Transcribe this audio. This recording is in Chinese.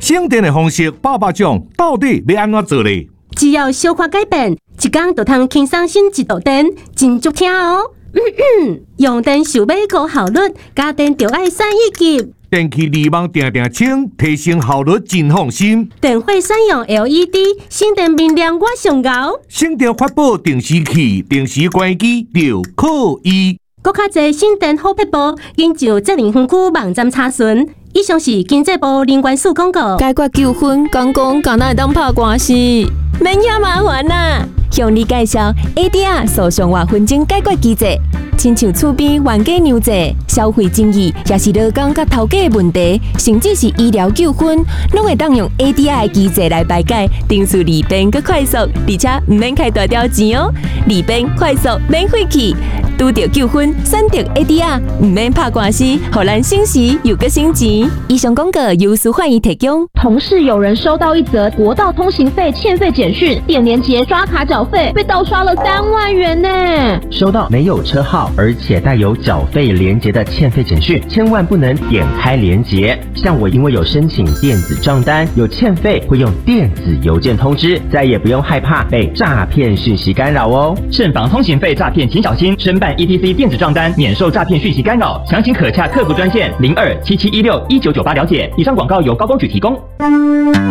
省电的方式800种，到底要安怎做呢？ 只要小可改变，一天就通轻松省一度电，真足听哦。用电想要高效率，家电就要3亿级。 电器离网定定清，提升效率真放心。 电火选用 LED， 省电明亮我上高。 省电发布定时器、定时关机就可以。 更较侪省电好撇步，研究责任分区网站查询。以上是经济部能源署广告。 解决纠纷，讲敢若会当拍官司，免遐麻烦啦。向你介绍 ADR 诉讼或纷争解决机制，亲像厝边冤家娘债、消费争议，也是劳工甲头家的问题，甚至是医疗纠纷，拢会当用 ADR 的机制来排解，程序利便佮快速，而且唔免开大条钱哦，利便快速免费气。拄到纠纷，选择 ADR， 唔免拍官司，互咱省时又佮省钱。以上广告由苏焕仪提供。 同事有人收到一则国道通行费欠费简讯，点连结刷卡缴费，被盗刷了3万元呢。 收到没有车号而且带有缴费连结的欠费简讯，千万不能点开连结。像我因为有申请电子账单，有欠费会用电子邮件通知，再也不用害怕被诈骗讯息干扰哦。 慎防通行费诈骗，请小心。申办 ETC 电子账单，免受诈骗讯息干扰。详情可洽客服专线0277161998了解。以上广告由高工局提供。